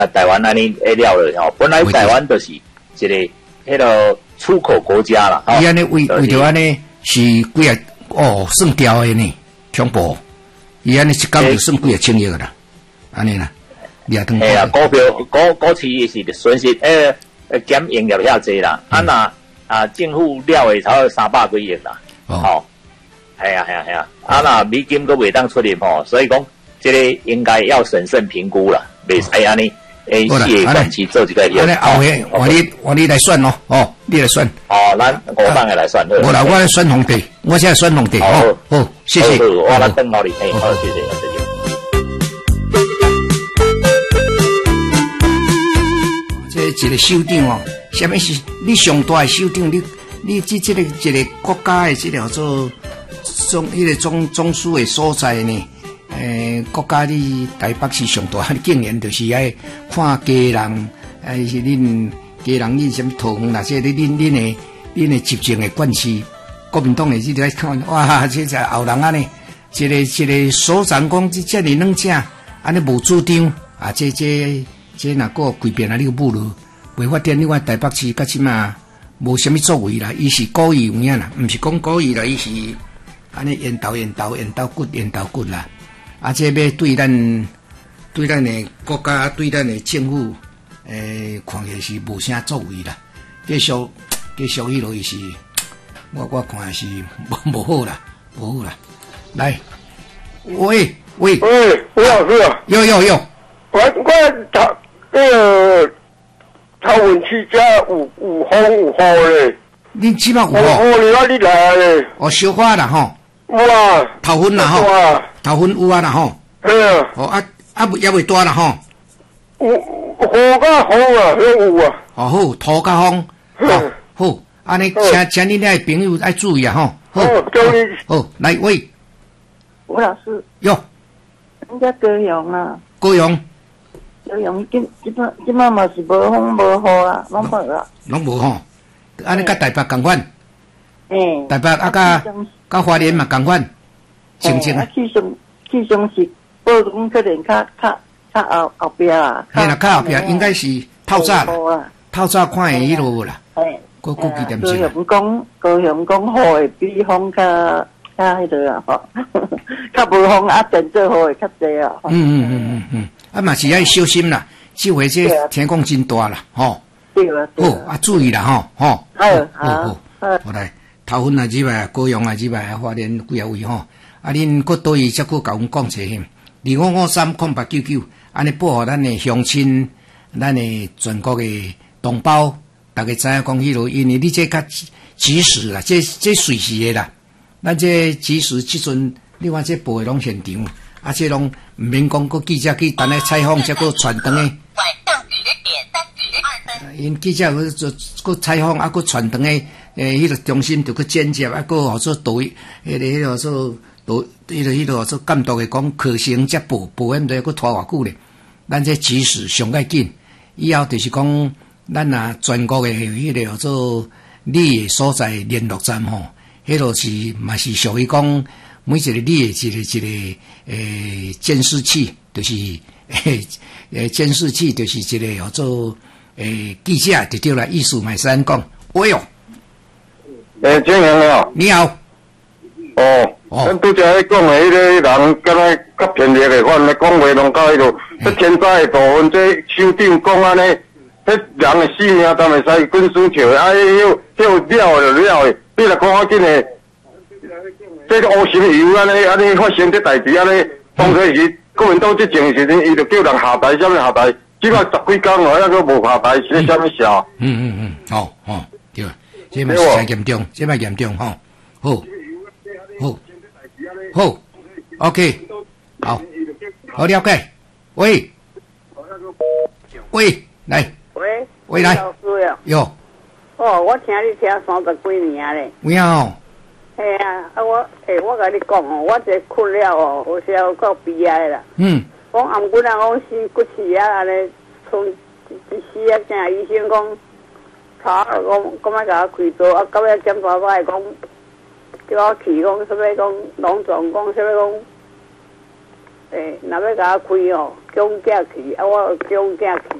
台湾安尼了了吼，本来台湾就是一个迄个出口国家啦。 伊安尼为着安尼是几啊算掉的呢，恐怖。伊安尼一工就算几啊千亿啦，安尼啦。 嘿啊，股市是损失减盈了遐济啦，政府了的差不多300几亿啦，吼，系啊，那美金都未当出入吼，所以讲这个应该要审慎评估啦，袂使安尼事业关系做一个。 安尼后下换你来选咯，你来选。 咱5党来选。 我来，我来选皇帝，我现在选皇帝。好，谢谢。 我来等候你，好，谢谢。 一个首长哦，什么是你上大的首长？你这个一个国家的这个做总书的所在呢？国家你台北市上大，竟然就是爱看家人，是恁家人恁什么桃园啦，这恁的执政的关系，国民党的这个看，哇，这才后人啊呢，一个所长讲这么软正，安尼无主张啊，这若个规变啊，你个母路。违法电，另外台北市到即嘛无啥物作为啦，伊是故意有影啦，毋是讲故意啦，伊是安尼缘投骨啦。啊，这要对咱的国家，对咱的政府，看起来是无啥作为啦。继续迄落是，我看是无好啦，来，喂， 吴老师啊， 有， 我桃园区加五号嘞， 你起码5 号，你来嘞， 小花啦吼， 哇， 头份啦吼，头份有啊啦吼，也未大啦吼， 雨甲风啊，有啊， 好，土甲风，好，安尼请你遐朋友爱注意啊吼，好，来喂， 吴老师， 哟， 人家高雄啊， 高雄即摆嘛是无风无雨啦，拢无啦， 拢无吼，安尼甲台北共款，台北甲花莲嘛共款，情啊。 气象是报讲可能较后壁啦， 嘿啦，较后壁应该是透早看的迄落啦，估计点是。 高雄讲雨会比风较迄落啦吼，较无风啊，变做雨会较济啊。 啊嘛是要小心啦，这回这天空真大啦，吼。 对啊。 好，注意啦，吼。好。我来，头份啊，入来高雄啊，入来花莲几啊位吼。啊，恁搁倒伊则搁甲阮讲者hem，25530899，安尼保护咱的乡亲，咱的全国的同胞，大家知影讲迄落，因为你这较及时啦，这随时的啦，咱这及时即阵，你看这报的拢现场。啊，这拢唔免讲，个记者去等来采访，再个传灯诶。因记者个采访，啊，个传灯诶，迄个中心就去剪接，啊，个好做导，迄个做导，迄个做监督诶，讲可行则报完都要个拖偌久咧。咱这及时上个紧，以后就是讲，咱啊全国诶迄个做你诶所在联络站吼，迄个是嘛是属于讲。每一个你的一个监视器，就是监视器，就是一个叫做记者就对了，意思嘛是安讲，喂哟， 建阳你好， 咱拄则咧讲诶，迄个人敢若较偏烈诶，阮咧讲话拢到迄落，这天灾诶部分，这首长讲安尼，迄人诶性命敢会使滚输笑诶，啊，迄了诶，你来看我紧诶。这个乌心油安尼发生这代志安尼，当初是国民党执政时阵，伊就叫人下台，什么下台？即摆10几工了，还阁无下台，是啥物事啊？ 好，对，这嘛是真严重，这嘛严重吼，好 ，OK， 好了解，喂，来，喂来， 老师呀， 哟， 我听你听30几年咧， 有影嘿啊，我甲你讲哦，我这困了哦，有时候够悲哀啦。讲暗骨人讲是骨刺啊，安尼从一时啊，正医生讲，讲要甲我开刀，啊，到尾检查歹讲，叫我去讲，啥物讲拢总讲，啥物讲，若要甲我开哦， 叫囝去，啊，我叫囝去。